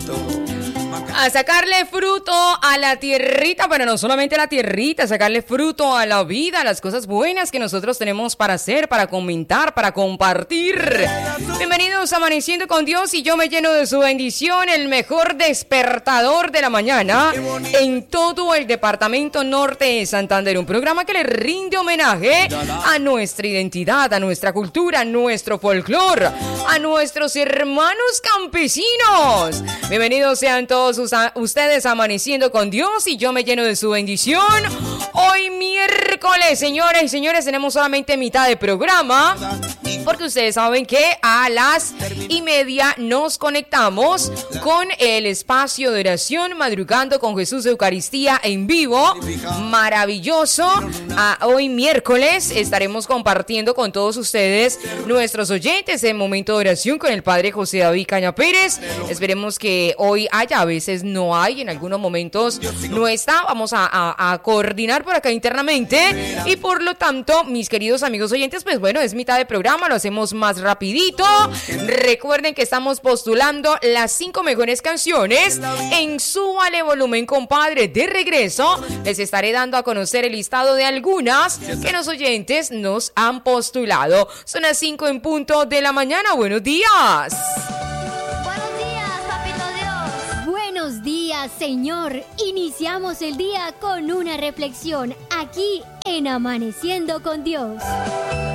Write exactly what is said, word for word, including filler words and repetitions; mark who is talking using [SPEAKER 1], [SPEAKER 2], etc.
[SPEAKER 1] A sacarle fruto a la tierrita, pero no solamente a la tierrita, sacarle fruto a la vida, a las cosas buenas que nosotros tenemos para hacer, para comentar, para compartir. Bienvenidos a Amaneciendo con Dios y yo me lleno de su bendición, el mejor despertador de la mañana en todo el departamento norte de Santander. Un programa que le rinde homenaje a nuestra identidad, a nuestra cultura, a nuestro folclore, a nuestros hermanos campesinos. Bienvenidos sean todos ustedes Amaneciendo con Dios y yo me lleno de su bendición. Hoy miércoles, señoras y señores, tenemos solamente mitad de programa, porque ustedes saben que a las y media nos conectamos con el espacio de oración Madrugando con Jesús de Eucaristía en vivo. Maravilloso. Ah, hoy miércoles estaremos compartiendo con todos ustedes, nuestros oyentes, el momento de oración con el Padre José David Caña Pérez. Esperemos que hoy haya, a veces no hay, en algunos momentos no está. Vamos a, a, a coordinar por acá internamente y por lo tanto, mis queridos amigos oyentes, pues bueno, es mitad de programa, lo hacemos más rapidito. Recuerden que estamos postulando las cinco mejores canciones en Súbale Volumen, compadre. De regreso les estaré dando a conocer el listado de algunas que los oyentes nos han postulado. Son las cinco en punto de la mañana. Buenos días.
[SPEAKER 2] Buenos días, Señor. Iniciamos el día con una reflexión aquí en Amaneciendo con Dios.